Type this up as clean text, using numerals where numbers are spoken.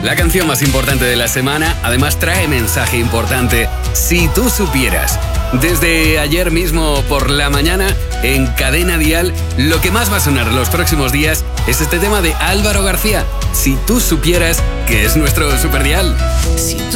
La canción más importante de la semana, además trae mensaje importante. Si tú supieras. Desde ayer mismo por la mañana, en Cadena Dial, lo que más va a sonar los próximos días es este tema de Álvaro García. Si tú supieras que es nuestro superdial. Si